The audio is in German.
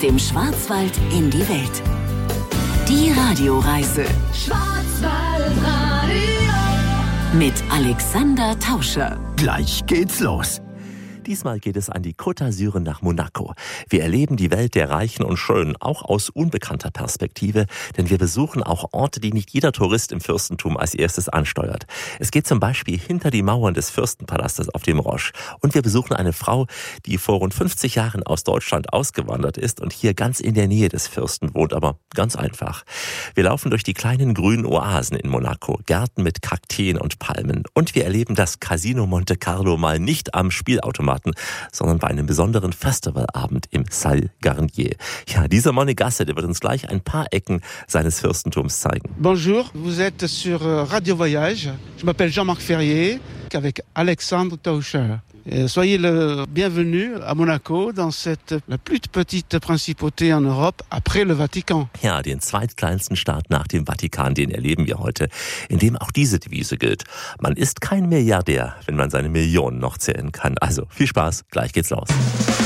dem Schwarzwald in die Welt. Die Radioreise. Schwarzwaldradio. Mit Alexander Tauscher. Gleich geht's los. Diesmal geht es an die Côte d'Azur nach Monaco. Wir erleben die Welt der Reichen und Schönen, auch aus unbekannter Perspektive, denn wir besuchen auch Orte, die nicht jeder Tourist im Fürstentum als erstes ansteuert. Es geht zum Beispiel hinter die Mauern des Fürstenpalastes auf dem Roche. Und wir besuchen eine Frau, die vor rund 50 Jahren aus Deutschland ausgewandert ist und hier ganz in der Nähe des Fürsten wohnt, aber ganz einfach. Wir laufen durch die kleinen grünen Oasen in Monaco, Gärten mit Kakteen und Palmen. Und wir erleben das Casino Monte Carlo mal nicht am Spielautomaten, sondern bei einem besonderen Festivalabend im Salle Garnier. Ja, dieser Monegasse, der wird uns gleich ein paar Ecken seines Fürstentums zeigen. Bonjour, vous êtes sur Radio Voyage. Je m'appelle Jean-Marc Ferrier, avec Alexandre Tauscher. Soyez le bienvenu à Monaco, dans la plus petite principauté en Europe, après le Vatican. Ja, den zweitkleinsten Staat nach dem Vatikan, den erleben wir heute, in dem auch diese Devise gilt. Man ist kein Milliardär, wenn man seine Millionen noch zählen kann. Also, viel Spaß, gleich geht's los.